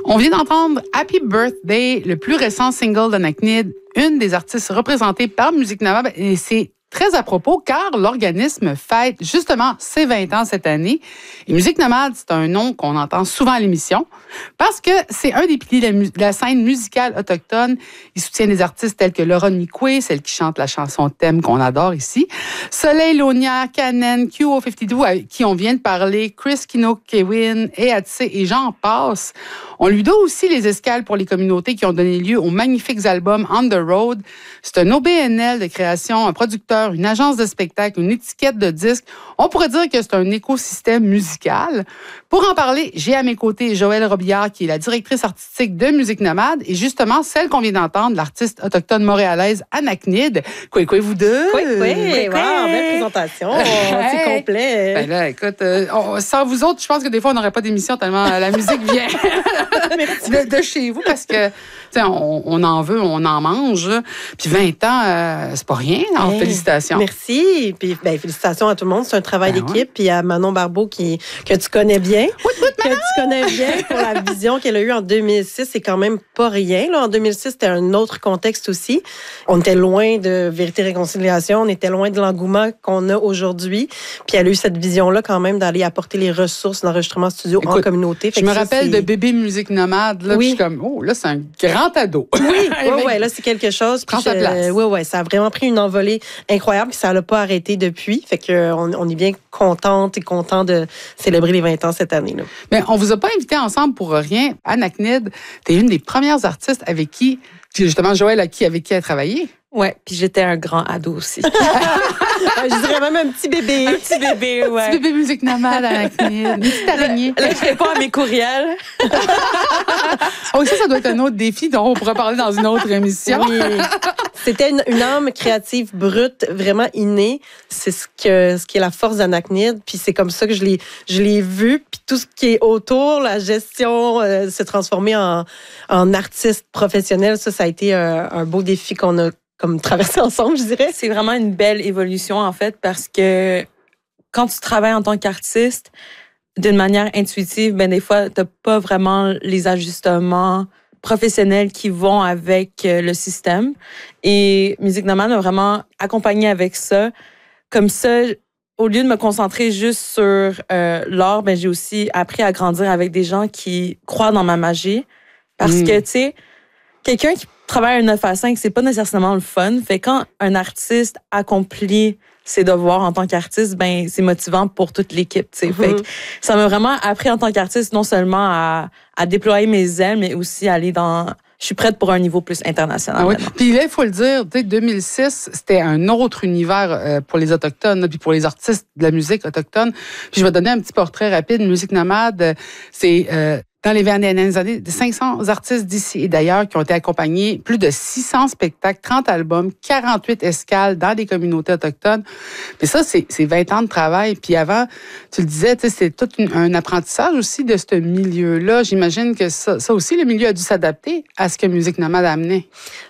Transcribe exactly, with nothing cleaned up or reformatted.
On vient d'entendre Happy Birthday, le plus récent single d'Anaknid, une des artistes représentées par Musique Nomade, et c'est très à propos car l'organisme fête justement ses vingt ans cette année. Et Musique Nomade, c'est un nom qu'on entend souvent à l'émission parce que c'est un des piliers de la, mu- de la scène musicale autochtone. Il soutient des artistes tels que Laura Nikwe, celle qui chante la chanson thème qu'on adore ici, Soleil Lonière, Kanen, Q O cinquante-deux, avec qui on vient de parler, Chris Kino-Kewin, Eatse et j'en passe. On lui doit aussi les escales pour les communautés qui ont donné lieu aux magnifiques albums On the Road. C'est un O B N L de création, un producteur, une agence de spectacle, une étiquette de disques. On pourrait dire que c'est un écosystème musical. Pour en parler, j'ai à mes côtés Joëlle Robillard, qui est la directrice artistique de Musique Nomade, et justement celle qu'on vient d'entendre, l'artiste autochtone montréalaise Anaknid. Quoi, quoi, vous deux? Oui, oui, wow, belle présentation. Oh, c'est complet. Ben là, écoute, euh, on, sans vous autres, je pense que des fois, on n'aurait pas d'émission tellement la musique vient de, de chez vous parce que, tu sais, on, on en veut, on en mange. Puis vingt ans, euh, c'est pas rien. Alors, hey, félicitations. Merci. Puis, ben, félicitations à tout le monde. C'est un travail ben d'équipe. Ouais. Puis à Manon Barbeau, qui, que tu connais bien. Oui, oui, que tu connais bien pour la vision qu'elle a eue en deux mille six. C'est quand même pas rien. Là. En deux mille six, c'était un autre contexte aussi. On était loin de Vérité et Réconciliation. On était loin de l'engouement qu'on a aujourd'hui. Puis elle a eu cette vision-là quand même d'aller apporter les ressources d'enregistrement studio Écoute, en communauté. Fait je me ça, rappelle c'est... de Bébé Musique Nomade. Là, oui. Puis je suis comme, oh, là, c'est un grand ado. Oui, oui, oui, là, c'est quelque chose. Prends sa place. Oui, oui, ça a vraiment pris une envolée incroyable. Puis ça l'a pas arrêté depuis. Fait qu'on on est bien contente et content de célébrer les vingt ans cette année. Là. Mais on vous a pas invité ensemble pour rien. Anaknid, tu es une des premières artistes avec qui, justement, Joëlle, avec qui, avec qui elle a travaillé. Oui, puis j'étais un grand ado aussi. Je dirais même un petit bébé. Un petit bébé, ouais. Un petit bébé Musique Nomade à la Anaknid. Une petite araignée. Là, je ne pas à mes courriels. Oh, ça, ça doit être un autre défi dont on pourra parler dans une autre émission. Oui. C'était une, une âme créative brute, vraiment innée. C'est ce, que, ce qui est la force d'Anaknid. Puis c'est comme ça que je l'ai, je l'ai vu. Puis tout ce qui est autour, la gestion, euh, se transformer en, en artiste professionnel, ça, ça a été un, un beau défi qu'on a comme traversé ensemble, je dirais. C'est vraiment une belle évolution, en fait, parce que quand tu travailles en tant qu'artiste, d'une manière intuitive, ben des fois, tu n'as pas vraiment les ajustements professionnels qui vont avec le système. Et Musique Nomade m'a vraiment accompagnée avec ça. Comme ça, au lieu de me concentrer juste sur euh, l'art, ben j'ai aussi appris à grandir avec des gens qui croient dans ma magie. Parce mmh. que, tu sais, quelqu'un qui travaille un neuf à cinq, c'est pas nécessairement le fun. Fait quand un artiste accomplit ses devoirs en tant qu'artiste, ben c'est motivant pour toute l'équipe. Mm-hmm. Fait que ça m'a vraiment appris en tant qu'artiste non seulement à, à déployer mes ailes, mais aussi à aller dans... Je suis prête pour un niveau plus international. Ah oui. Puis là, il faut le dire, deux mille six, c'était un autre univers euh, pour les Autochtones, puis pour les artistes de la musique autochtone. Puis je vais donner un petit portrait rapide. Musique Nomade, c'est... Euh, dans les vingt dernières années, cinq cents artistes d'ici et d'ailleurs qui ont été accompagnés, plus de six cents spectacles, trente albums, quarante-huit escales dans des communautés autochtones. Mais ça, c'est, c'est vingt ans de travail. Puis avant, tu le disais, c'est tout une, un apprentissage aussi de ce milieu-là. J'imagine que ça, ça aussi, le milieu a dû s'adapter à ce que Musique Nomade a amené.